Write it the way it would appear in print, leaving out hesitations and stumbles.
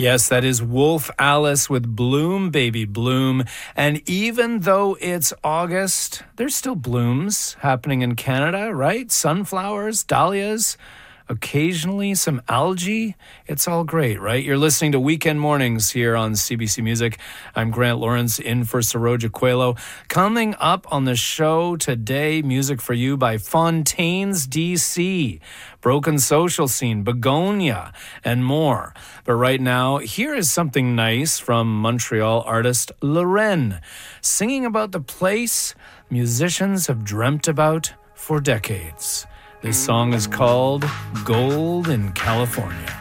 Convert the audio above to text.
Yes, that is Wolf Alice with Bloom, Baby Bloom. And even though it's August, there's still blooms happening in Canada, right? Sunflowers, dahlias, occasionally some algae. It's all great, right? You're listening to Weekend Mornings here on CBC Music. I'm Grant Lawrence in for Saroja Coelho. Coming up on the show today, music for you by Fontaines DC, Broken Social Scene, Begonia, and more. But right now, here is something nice from Montreal artist Lorraine, singing about the place musicians have dreamt about for decades. This song is called Gold in California.